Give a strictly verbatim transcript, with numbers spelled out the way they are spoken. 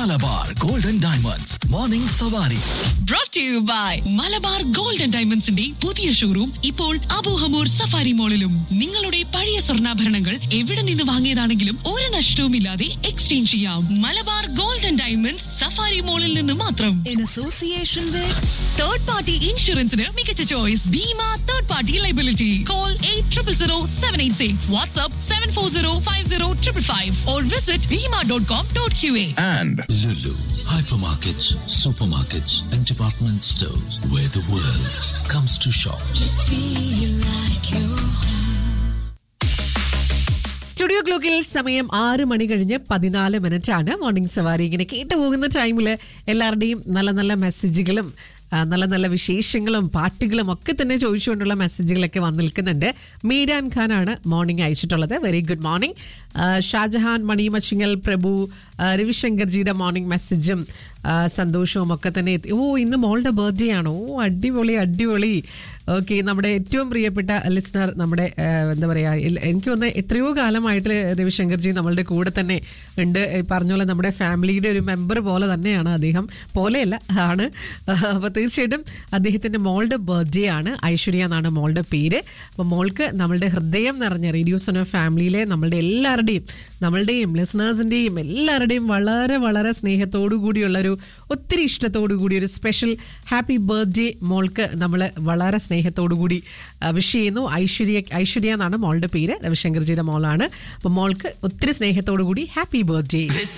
Malabar golden diamonds morning സവാരി. Brought to you by Malabar golden ഡയമണ്ട്സിന്റെ പുതിയ showroom ഇപ്പോൾ അബൂഹമൂർ സഫാരി മോളിലും. നിങ്ങളുടെ പഴയ സ്വർണ്ണാഭരണങ്ങൾ എവിടെ നിന്ന് വാങ്ങിയതാണെങ്കിലും ഒരു നഷ്ടവുമില്ലാതെ എക്സ്ചേഞ്ച് ചെയ്യാം. മലബാർ ഗോൾഡൻ ഡയമണ്ട്സ് സഫാരി മോളിൽ നിന്ന് മാത്രം. In association with third party ഇൻഷുറൻസിന് മികച്ച choice Bima third party liability. Call eight triple zero seven eight six, WhatsApp seven four zero five zero triple five or visit bima dot com dot q a. And Lulu, hypermarkets, supermarkets, and department stores where the world comes to shop. just feel like you. Studio ക്ലോക്കിൽ സമയം ആറ് മണി കഴിഞ്ഞ് പതിനാല് minute ആണ്. Morning സവാരി ഇങ്ങനെ കേട്ടു പോകുന്ന ടൈമിൽ എല്ലാവരുടെയും നല്ല നല്ല മെസ്സേജുകളും നല്ല നല്ല വിശേഷങ്ങളും പാട്ടുകളും ഒക്കെ തന്നെ ചോദിച്ചുകൊണ്ടുള്ള മെസ്സേജുകളൊക്കെ വന്നു നിൽക്കുന്നുണ്ട്. Meeran ഖാനാണ് morning അയച്ചിട്ടുള്ളത്. Very good morning. Shah Jahan, മണി മച്ചിങ്ങൽ, പ്രഭു, രവിശങ്കർജിയുടെ മോർണിംഗ് മെസ്സേജും സന്തോഷവും ഒക്കെ തന്നെ എത്തി. ഓ, ഇന്ന് മോളുടെ ബർത്ത്ഡേ ആണോ? ഓ, അടിപൊളി അടിപൊളി. ഓക്കെ, നമ്മുടെ ഏറ്റവും പ്രിയപ്പെട്ട ലിസണർ, നമ്മുടെ എന്താ പറയുക, എനിക്ക് തോന്നുന്നത് എത്രയോ കാലമായിട്ട് രവിശങ്കർജി നമ്മളുടെ കൂടെ തന്നെ ഉണ്ട്. പറഞ്ഞ പോലെ നമ്മുടെ ഫാമിലിയുടെ ഒരു മെമ്പർ പോലെ തന്നെയാണ് അദ്ദേഹം. പോലെയല്ല, ആണ്. അപ്പോൾ തീർച്ചയായിട്ടും അദ്ദേഹത്തിൻ്റെ മോളുടെ ബർത്ത്ഡേ ആണ്. ഐശ്വര്യ എന്നാണ് മോളുടെ പേര്. അപ്പോൾ മോൾക്ക് നമ്മളുടെ ഹൃദയം നിറഞ്ഞ റേഡിയോ സോന ഫാമിലിയിലെ നമ്മളുടെ എല്ലാവരുടെയും, നമ്മളുടെയും ലിസണേഴ്സിൻ്റെയും എല്ലാവരുടെയും വളരെ വളരെ സ്നേഹത്തോടു കൂടിയുള്ളൊരു, ഒത്തിരി ഇഷ്ടത്തോടു കൂടി ഒരു സ്പെഷ്യൽ ഹാപ്പി ബർത്ത്ഡേ മോൾക്ക് നമ്മൾ വളരെ സ്നേഹത്തോടു കൂടി വിഷ് ചെയ്യുന്നു. ഐശ്വര്യ ഐശ്വര്യ എന്നാണ് മോളുടെ പേര്. രവിശങ്കർജിയുടെ മോളാണ്. അപ്പോൾ മോൾക്ക് ഒത്തിരി സ്നേഹത്തോടു കൂടി ഹാപ്പി ബർത്ത്ഡേ.